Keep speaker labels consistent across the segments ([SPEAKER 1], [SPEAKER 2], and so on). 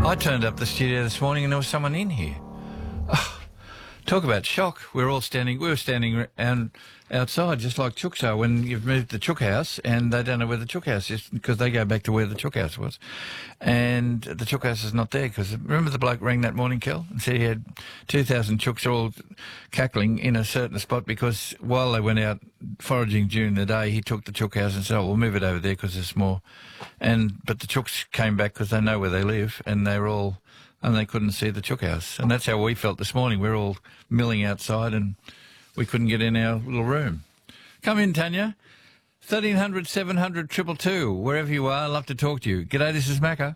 [SPEAKER 1] I turned up the studio this morning and there was someone in here. Oh, talk about shock. We were standing outside just like chooks are when you've moved the chook house and they don't know where the chook house is because they go back to where the chook house was. And the chook house is not there because remember the bloke rang that morning, Kel, and said he had 2,000 chooks all cackling in a certain spot because while they went out foraging during the day, he took the chook house and said, oh, we'll move it over there because there's more. But the chooks came back because they know where they live and they couldn't see the chook house. And that's how we felt this morning. We were all milling outside and we couldn't get in our little room. Come in, Tanya. 1300 700 222, wherever you are, I'd love to talk to you. G'day, this is Macca.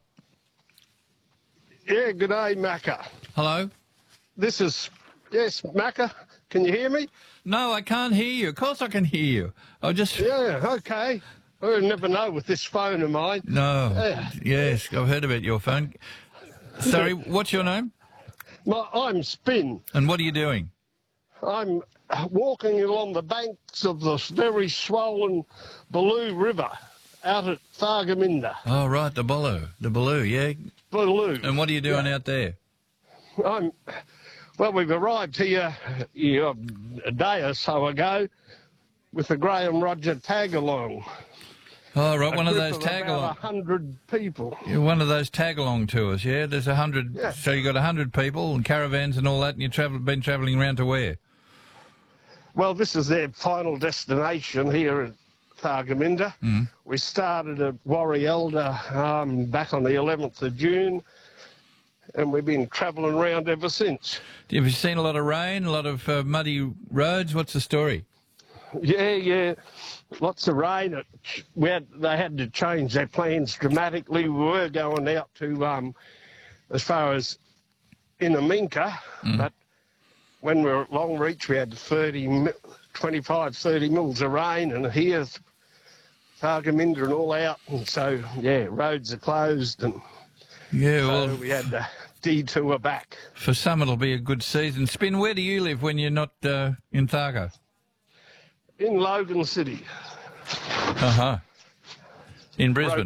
[SPEAKER 2] Yeah, g'day, Macca.
[SPEAKER 1] Hello?
[SPEAKER 2] Yes, Macca. Can you hear me?
[SPEAKER 1] No, I can't hear you. Of course I can hear you.
[SPEAKER 2] Yeah, okay. I never know with this phone of mine.
[SPEAKER 1] No.
[SPEAKER 2] Yeah.
[SPEAKER 1] Yes, I've heard about your phone. Sorry, what's your name?
[SPEAKER 2] I'm Spin.
[SPEAKER 1] And what are you doing?
[SPEAKER 2] I'm walking along the banks of this very swollen Baloo River out at Thargomindah.
[SPEAKER 1] Oh, right, the Baloo, yeah.
[SPEAKER 2] Baloo.
[SPEAKER 1] And what are you doing out there?
[SPEAKER 2] Well, we've arrived here a day or so ago with the Graham Roger tag-along.
[SPEAKER 1] Oh, right, one of those tag-along.
[SPEAKER 2] About 100 people.
[SPEAKER 1] Yeah, one of those tag-along tours, yeah? There's 100,
[SPEAKER 2] yeah.
[SPEAKER 1] So you got 100 people and caravans and all that, and you've been travelling around to where?
[SPEAKER 2] Well, this is their final destination here at Thargomindah.
[SPEAKER 1] Mm.
[SPEAKER 2] We started at Warrielda back on the 11th of June, and we've been travelling around ever since.
[SPEAKER 1] Have you seen a lot of rain, a lot of muddy roads? What's the story?
[SPEAKER 2] Yeah, lots of rain. They had to change their plans dramatically. We were going out to as far as Inaminka, but when we were at Longreach, we had 25, 30 mils of rain, and here's Thargomindah and all out. And so, yeah, roads are closed, and so we had to detour back.
[SPEAKER 1] For some, it'll be a good season. Spin, where do you live when you're not in Thargo?
[SPEAKER 2] In Logan City.
[SPEAKER 1] Uh-huh. In Brisbane?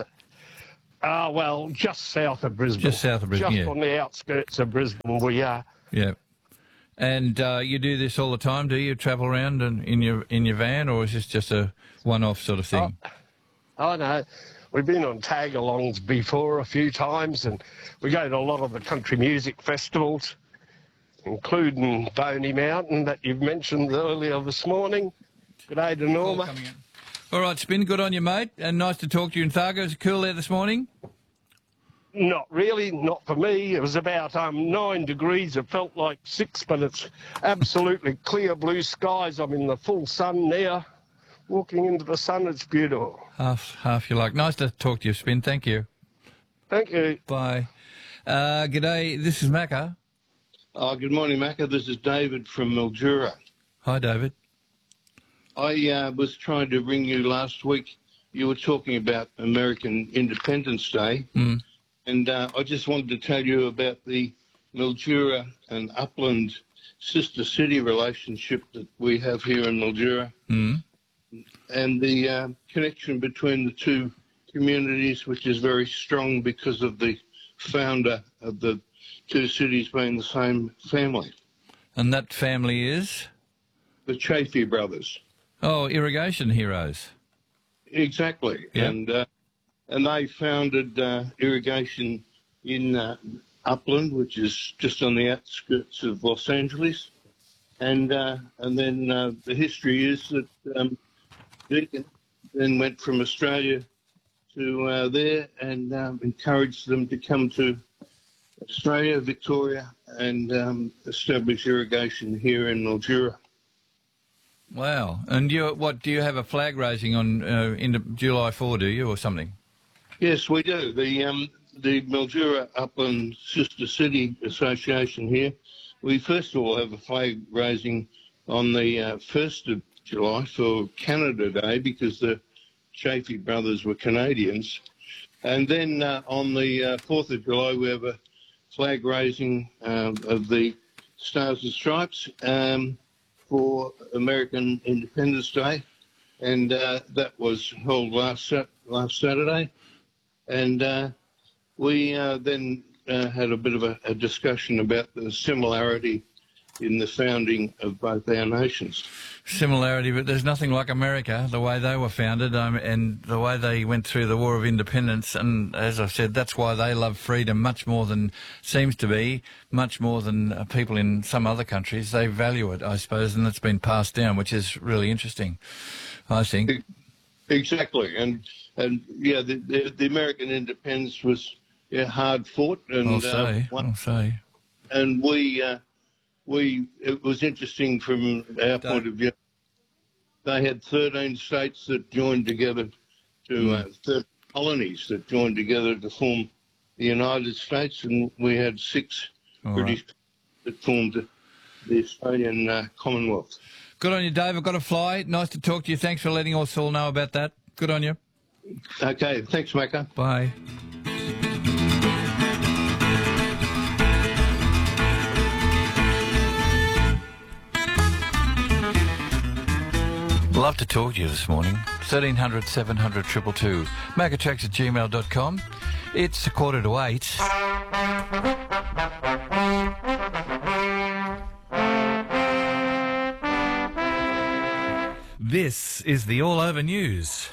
[SPEAKER 2] Well, just south of Brisbane.
[SPEAKER 1] Just south of Brisbane,
[SPEAKER 2] Just on the outskirts of Brisbane we are.
[SPEAKER 1] Yeah. And you do this all the time, do you? Travel around in your van, or is this just a one-off sort of thing?
[SPEAKER 2] Oh, no. We've been on tag-alongs before a few times, and we go to a lot of the country music festivals, including Boney Mountain that you've mentioned earlier this morning. Good day to Norma.
[SPEAKER 1] All right, Spin, good on you, mate, and nice to talk to you in Thargo. Is it cool there this morning?
[SPEAKER 2] Not really, not for me. It was about 9 degrees. It felt like 6, but it's absolutely clear blue skies. I'm in the full sun now. Walking into the sun, it's beautiful.
[SPEAKER 1] Half you like. Nice to talk to you, Spin. Thank you.
[SPEAKER 2] Thank you.
[SPEAKER 1] Bye. G'day, this is Macca.
[SPEAKER 3] Good morning, Macca. This is David from Mildura.
[SPEAKER 1] Hi, David.
[SPEAKER 3] I was trying to ring you last week. You were talking about American Independence Day. And I just wanted to tell you about the Mildura and Upland sister city relationship that we have here in Mildura. And the connection between the two communities, which is very strong because of the founder of the two cities being the same family.
[SPEAKER 1] And that family is?
[SPEAKER 3] The Chaffee brothers.
[SPEAKER 1] Oh, irrigation heroes.
[SPEAKER 3] Exactly. Yep. And they founded irrigation in Upland, which is just on the outskirts of Los Angeles. And then the history is that Deakin then went from Australia to there and encouraged them to come to Australia, Victoria, and establish irrigation here in Mildura.
[SPEAKER 1] Wow. And do you have a flag raising on in July 4, do you, or something?
[SPEAKER 3] Yes, we do. The Mildura Upland Sister City Association here, we first of all have a flag raising on the 1st of July for Canada Day because the Chaffee brothers were Canadians. And then on the 4th of July, we have a flag raising of the Stars and Stripes for American Independence Day. And that was held last Saturday. And we then had a bit of a discussion about the similarity in the founding of both our nations.
[SPEAKER 1] Similarity, but there's nothing like America, the way they were founded, and the way they went through the War of Independence. And as I said, that's why they love freedom much more than seems to be, much more than people in some other countries. They value it, I suppose, and it's been passed down, which is really interesting, I think.
[SPEAKER 3] Exactly, and yeah, the American independence was hard fought, and
[SPEAKER 1] I'll say.
[SPEAKER 3] And it was interesting from our point of view. They had 13 states that joined together 13 colonies that joined together to form the United States, and we had 6 British that formed the Australian Commonwealth.
[SPEAKER 1] Good on you, Dave. I've got to fly. Nice to talk to you. Thanks for letting us all know about that. Good on you.
[SPEAKER 3] Okay, thanks, Macca.
[SPEAKER 1] Bye. Love to talk to you this morning. 1300 700 222. Maccatracks@gmail.com. It's 7:45. This is the All Over News.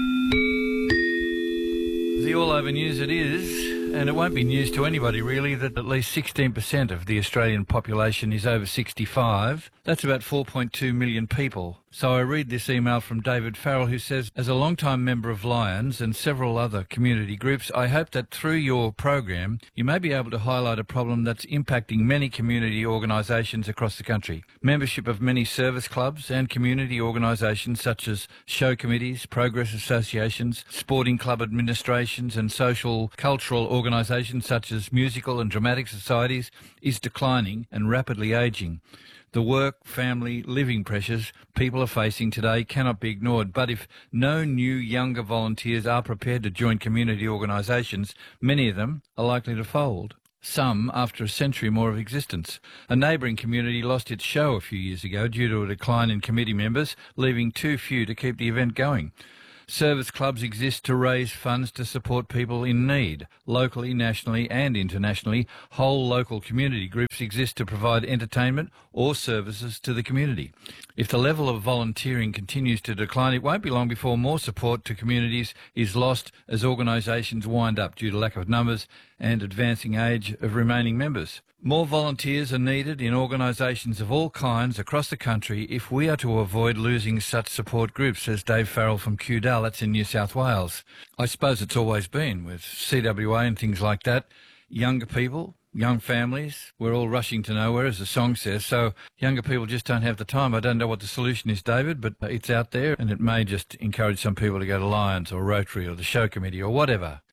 [SPEAKER 1] The All Over News it is, and it won't be news to anybody really that at least 16% of the Australian population is over 65. That's about 4.2 million people. So I read this email from David Farrell, who says, as a long-time member of Lions and several other community groups, I hope that through your program you may be able to highlight a problem that's impacting many community organisations across the country. Membership of many service clubs and community organisations such as show committees, progress associations, sporting club administrations and social cultural organisations such as musical and dramatic societies is declining and rapidly ageing. The work, family, living pressures people are facing today cannot be ignored, but if no new younger volunteers are prepared to join community organisations, many of them are likely to fold. Some after a century more of existence. A neighbouring community lost its show a few years ago due to a decline in committee members, leaving too few to keep the event going. Service clubs exist to raise funds to support people in need. Locally, nationally and internationally, whole local community groups exist to provide entertainment or services to the community. If the level of volunteering continues to decline, it won't be long before more support to communities is lost as organisations wind up due to lack of numbers and advancing age of remaining members. More volunteers are needed in organisations of all kinds across the country if we are to avoid losing such support groups, says Dave Farrell from Cudal, that's in New South Wales. I suppose it's always been with CWA and things like that. Younger people, young families, we're all rushing to nowhere, as the song says, so younger people just don't have the time. I don't know what the solution is, David, but it's out there and it may just encourage some people to go to Lions or Rotary or the show committee or whatever.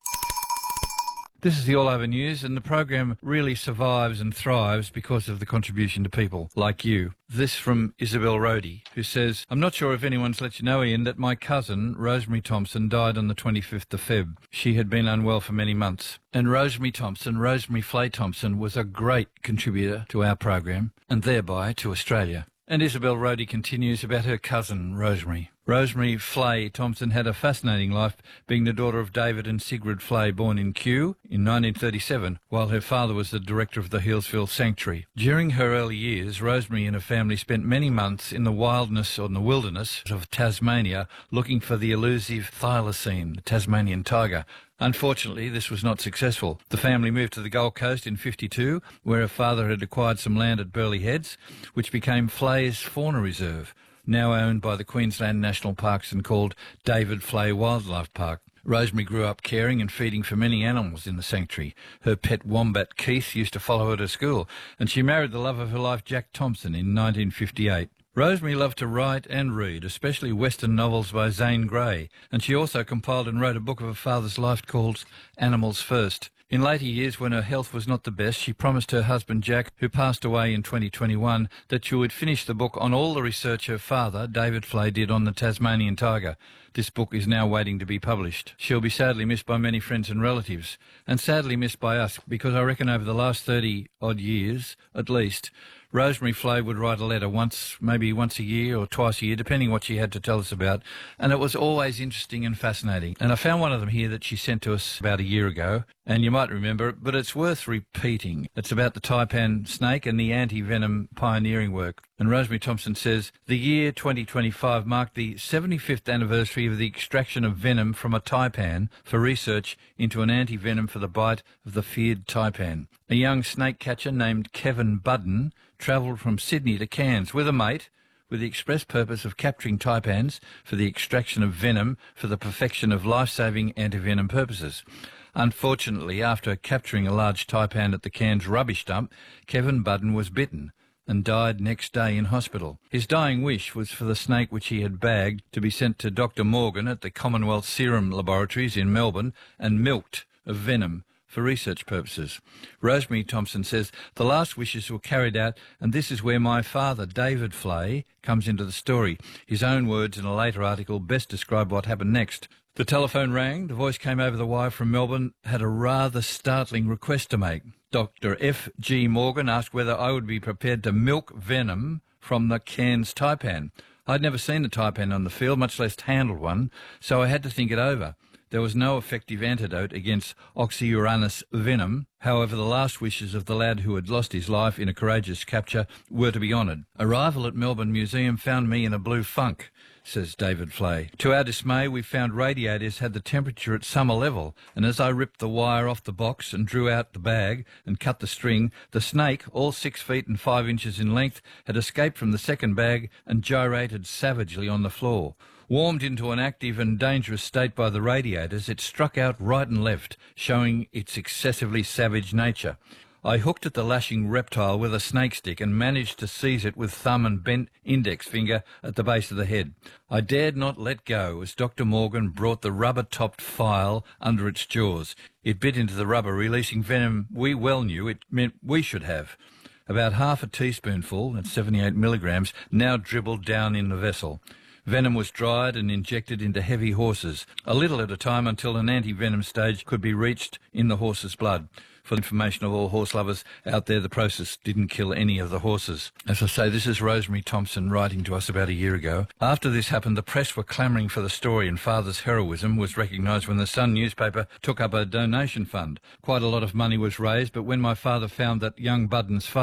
[SPEAKER 1] This is the All Over News, and the program really survives and thrives because of the contribution to people like you. This from Isabel Rhodey, who says, I'm not sure if anyone's let you know, Ian, that my cousin, Rosemary Thompson, died on the 25th of Feb. She had been unwell for many months. And Rosemary Flay Thompson, was a great contributor to our program, and thereby to Australia. And Isabel Rhodey continues about her cousin, Rosemary. Rosemary Flay Thompson had a fascinating life, being the daughter of David and Sigrid Flay, born in Kew in 1937, while her father was the director of the Healesville Sanctuary. During her early years, Rosemary and her family spent many months in the wilderness or in the wilderness of Tasmania looking for the elusive thylacine, the Tasmanian tiger. Unfortunately, this was not successful. The family moved to the Gold Coast in 1952, where her father had acquired some land at Burleigh Heads, which became Flay's Fauna Reserve, now owned by the Queensland National Parks and called David Flay Wildlife Park. Rosemary grew up caring and feeding for many animals in the sanctuary. Her pet wombat Keith used to follow her to school, and she married the love of her life, Jack Thompson, in 1958. Rosemary loved to write and read, especially Western novels by Zane Grey, and she also compiled and wrote a book of her father's life called Animals First. In later years, when her health was not the best, she promised her husband Jack, who passed away in 2021, that she would finish the book on all the research her father, David Flay, did on the Tasmanian tiger. This book is now waiting to be published. She'll be sadly missed by many friends and relatives, and sadly missed by us, because I reckon over the last 30-odd years, at least, Rosemary Flay would write a letter maybe once a year or twice a year, depending what she had to tell us about, and it was always interesting and fascinating. And I found one of them here that she sent to us about a year ago, and you might remember it, but it's worth repeating. It's about the taipan snake and the anti-venom pioneering work. And Rosemary Thompson says, the year 2025 marked the 75th anniversary of the extraction of venom from a taipan for research into an anti-venom for the bite of the feared taipan. A young snake catcher named Kevin Budden travelled from Sydney to Cairns with a mate with the express purpose of capturing taipans for the extraction of venom for the perfection of life-saving anti-venom purposes. Unfortunately, after capturing a large taipan at the Cairns rubbish dump, Kevin Budden was bitten and died next day in hospital. His dying wish was for the snake which he had bagged to be sent to Dr. Morgan at the Commonwealth Serum Laboratories in Melbourne and milked of venom for research purposes. Rosemary Thompson says the last wishes were carried out, and this is where my father, David Flay, comes into the story. His own words in a later article best describe what happened next. The telephone rang, the voice came over the wire from Melbourne, had a rather startling request to make. Dr. F.G. Morgan asked whether I would be prepared to milk venom from the Cairns taipan. I'd never seen a taipan on the field, much less handled one, so I had to think it over. There was no effective antidote against Oxyuranus venom. However, the last wishes of the lad who had lost his life in a courageous capture were to be honoured. Arrival at Melbourne Museum found me in a blue funk, says David Flay. To our dismay, we found radiators had the temperature at summer level, and as I ripped the wire off the box and drew out the bag and cut the string, the snake, all 6 feet and 5 inches in length, had escaped from the second bag and gyrated savagely on the floor. Warmed into an active and dangerous state by the radiators, it struck out right and left, showing its excessively savage nature. I hooked at the lashing reptile with a snake stick and managed to seize it with thumb and bent index finger at the base of the head. I dared not let go as Dr. Morgan brought the rubber-topped file under its jaws. It bit into the rubber, releasing venom we well knew it meant we should have. About half a teaspoonful, at 78 milligrams, now dribbled down in the vessel. Venom was dried and injected into heavy horses, a little at a time until an anti-venom stage could be reached in the horse's blood. For information of all horse lovers out there, the process didn't kill any of the horses. As I say, this is Rosemary Thompson writing to us about a year ago. After this happened, the press were clamouring for the story, and Father's heroism was recognised when the Sun newspaper took up a donation fund. Quite a lot of money was raised, but when my father found that young Budden's father